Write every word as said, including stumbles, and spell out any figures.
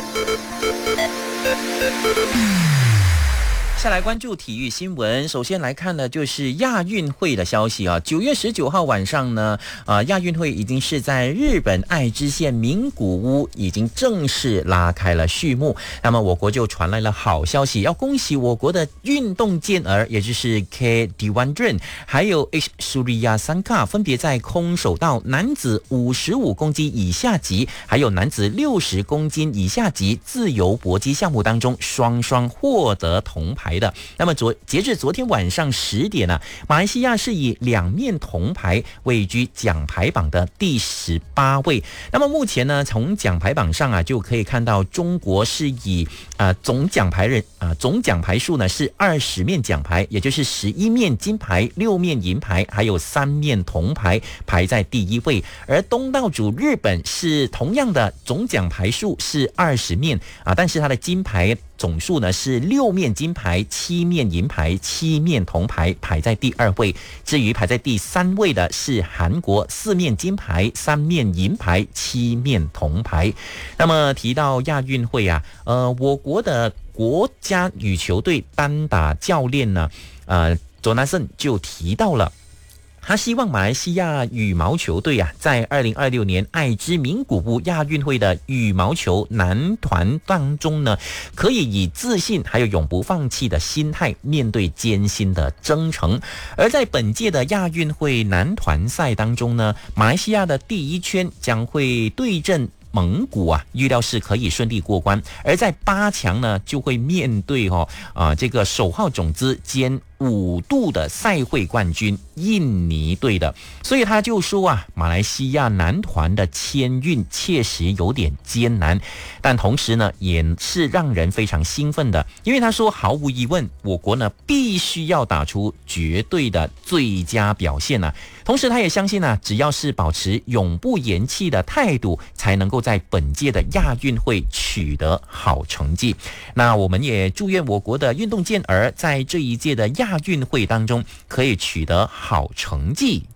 下来关注体育新闻，首先来看的就是亚运会的消息啊。九月十九号晚上呢，啊，亚运会已经是在日本爱知县名古屋已经正式拉开了序幕。那么我国就传来了好消息，要恭喜我国的运动健儿，也就是 K Devendran 还有 H Surya Sangka 分别在空手道男子五十五公斤以下级，还有男子六十公斤以下级自由搏击项目当中双双获得铜牌。那么昨截至昨天晚上十点呢、啊，马来西亚是以两面铜牌位居奖牌榜的第十八位。那么目前呢，从奖牌榜上啊就可以看到，中国是以啊、呃、总奖牌人啊、呃、总奖牌数呢是二十面奖牌，也就是十一面金牌、六面银牌，还有三面铜牌，排在第一位。而东道主日本是同样的总奖牌数是二十面啊，但是它的金牌总数呢是六面金牌、七面银牌、七面铜牌，排在第二位。至于排在第三位的是韩国，四面金牌、三面银牌、七面铜牌。那么提到亚运会啊，呃，我国的国家羽球队单打教练呢，呃，卓纳森就提到了。他希望马来西亚羽毛球队啊，在二零二六年爱知名古屋亚运会的羽毛球男团当中呢，可以以自信还有永不放弃的心态面对艰辛的征程。而在本届的亚运会男团赛当中呢，马来西亚的第一圈将会对阵蒙古啊，预料是可以顺利过关。而在八强呢，就会面对哦啊、呃、这个首号种子兼五度的赛会冠军印尼队的。所以他就说啊，马来西亚男团的签运确实有点艰难，但同时呢也是让人非常兴奋的，因为他说毫无疑问，我国呢必须要打出绝对的最佳表现啊。同时他也相信啊，只要是保持永不言弃的态度，才能够在本届的亚运会取得好成绩。那我们也祝愿我国的运动健儿在这一届的亚运会当中可以取得好成绩。